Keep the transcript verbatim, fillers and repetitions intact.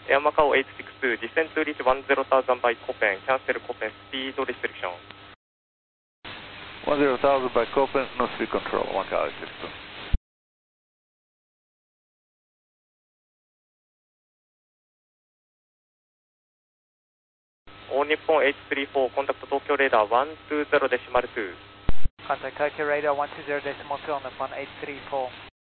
Air Macau eight six two, descend to reach one zero thousand by Copen, cancel Copen speed restriction. one zero thousand by Copen, no speed control, Macau eight six two. All Nippon eight three four, contact Tokyo radar one two zero decimal two. Contact Tokyo radar one two zero decimal two on the one eight three four.